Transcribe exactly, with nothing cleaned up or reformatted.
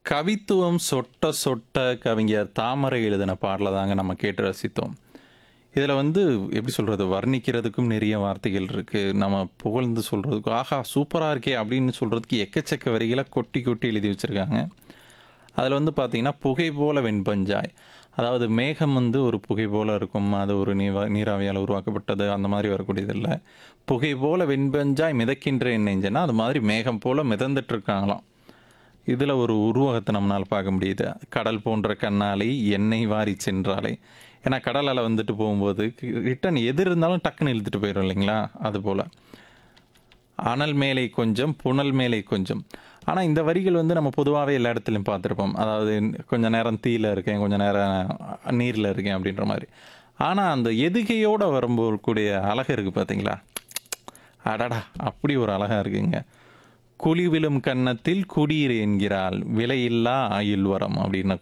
கவித்துவம் சொட்ட சொட்ட கவிஞர் தாமரை எழுதின பாடல தாங்க நம்ம கேட்டு ரசித்தோம். இதில வந்து எப்படி சொல்றது? வர்ணிக்கிறதுக்கும் நிறைய வார்த்தைகள் இருக்கு. நம்ம புகழ்ந்து சொல்றதுக்கு, "ஆஹா! சூப்பரா இருக்கே!" அப்படின்னு சொல்றதுக்கு எக்கச்சக்க வரிகள கொட்டி கொட்டி எழுதி வச்சிருக்காங்க. அதில வந்து பார்த்தீங்கன்னா, "புகை போல வெண்பஞ்சாய்." அதாவது மேகம் வந்து ஒரு புகை போல இருக்கும். அது ஒரு நீவா நீராவியால உருவாக்கப்பட்டது. அந்த மாதிரி வரக்கூடியது இல்ல. "புகை போல வெண்பஞ்சாய் மிதக்கின்ற என் நெஞ்சன்னா" அது மாதிரி மேகம் போல மிதந்துட்டு இருக்காங்களாம். இதில ஒரு உருவகத்த நம்மனால பார்க்க முடியுது. "கடல் போன்ற கண்ணாலை என்னை வாரிச் சென்றாளே." ஏன்னா கடல் அலை வந்துட்டு போகும்போது, ரிட்டர்ன் எது இருந்தாலும் டக்குன்னு இழுத்துட்டு போயிரும் இல்லைங்களா? அதுபோல. "அனல் மேலே கொஞ்சம், புனல் மேலே கொஞ்சம்." ஆனா இந்த வரிகள் வந்து நம்ம பொதுவாவே எல்லா இடத்துலயும் பார்த்துருப்போம். அதாவது கொஞ்ச நேரம் தீயில இருக்கேன், கொஞ்ச நேரம் நீர்ல இருக்கேன் அப்படின்ற மாரி. ஆனா அந்த எதுகையோட வரும்போது கூடிய அழகு இருக்கு பார்த்தீங்களா? அடடா! அப்படி ஒரு அழகா இருக்குங்க. "குழி விழும் கன்னத்தில் குடியிரு என்கிறாள், விலையில்லா ஆயுள் வரம்" அப்படின்னு